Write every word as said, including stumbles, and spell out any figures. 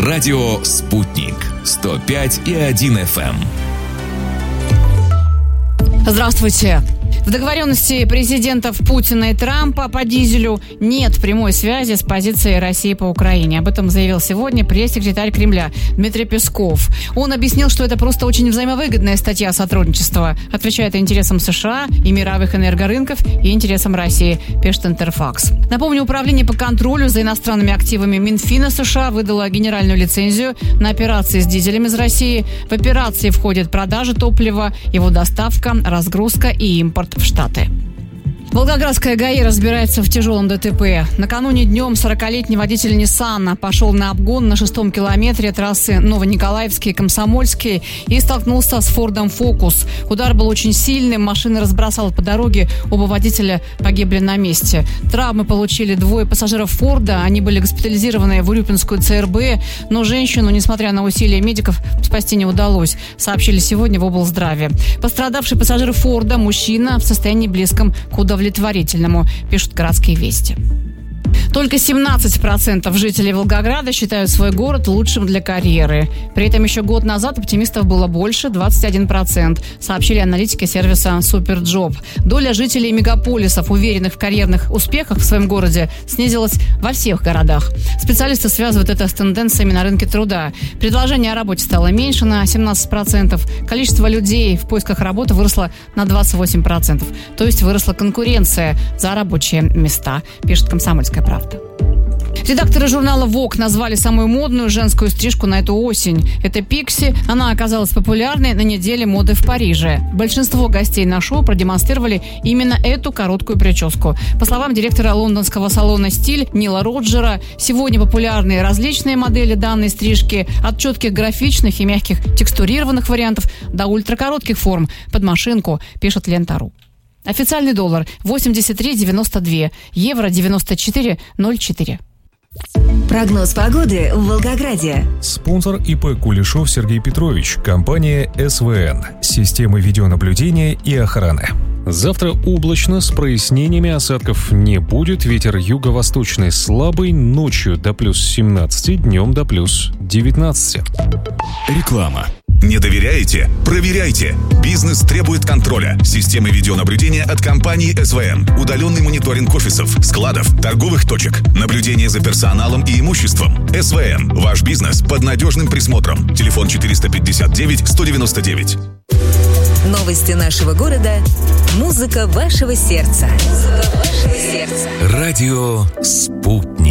Радио «Спутник» сто пять и один эф эм. Здравствуйте. В договоренности президентов Путина и Трампа по дизелю нет прямой связи с позицией России по Украине. Об этом заявил сегодня пресс-секретарь Кремля Дмитрий Песков. Он объяснил, что это просто очень взаимовыгодная статья сотрудничества. Отвечает интересам США и мировых энергорынков, и интересам России, пишет Интерфакс. Напомню, Управление по контролю за иностранными активами Минфина США выдало генеральную лицензию на операции с дизелем из России. В операции входит продажа топлива, его доставка, разгрузка и импорт в Штаты. Волгоградская ГАИ разбирается в тяжелом ДТП. Накануне днем сорокалетний водитель Ниссана пошел на обгон на шестом километре трассы Новониколаевский-Комсомольский и столкнулся с Фордом Фокус. Удар был очень сильным, машина разбросала по дороге, оба водителя погибли на месте. Травмы получили двое пассажиров Форда, они были госпитализированы в Урюпинскую ЦРБ, но женщину, несмотря на усилия медиков, спасти не удалось, сообщили сегодня в облздраве. Пострадавший пассажир Форда, мужчина, в состоянии близком к удовлетворению. удовлетворительному, пишут «Городские вести». Только семнадцать процентов жителей Волгограда считают свой город лучшим для карьеры. При этом еще год назад оптимистов было больше – двадцать один процент, сообщили аналитики сервиса «Суперджоп». Доля жителей мегаполисов, уверенных в карьерных успехах в своем городе, снизилась во всех городах. Специалисты связывают это с тенденциями на рынке труда. Предложение о работе стало меньше на семнадцать процентов. Количество людей в поисках работы выросло на двадцать восемь процентов. То есть выросла конкуренция за рабочие места, пишет «Комсомольская правда». Редакторы журнала Vogue назвали самую модную женскую стрижку на эту осень. Это Пикси. Она оказалась популярной на неделе моды в Париже. Большинство гостей на шоу продемонстрировали именно эту короткую прическу. По словам директора лондонского салона «Стиль» Нила Роджера, сегодня популярны различные модели данной стрижки, от четких графичных и мягких текстурированных вариантов до ультракоротких форм под машинку, пишет Лента.ру. Официальный доллар восемьдесят три девяносто два, евро девяносто четыре ноль четыре. Прогноз погоды в Волгограде. Спонсор ИП Кулешов Сергей Петрович. Компания СВН. Системы видеонаблюдения и охраны. Завтра облачно, с прояснениями, осадков не будет. Ветер юго-восточный слабый, ночью до плюс семнадцати, днем до плюс девятнадцати. Реклама. Не доверяете? Проверяйте. Бизнес требует контроля. Системы видеонаблюдения от компании СВН. Удаленный мониторинг офисов, складов, торговых точек. Наблюдение за персоналом и имуществом. СВН. Ваш бизнес под надежным присмотром. Телефон четыреста пятьдесят девять сто девяносто девять. Новости нашего города. Музыка вашего сердца. Музыка вашего сердца. Радио «Спутник».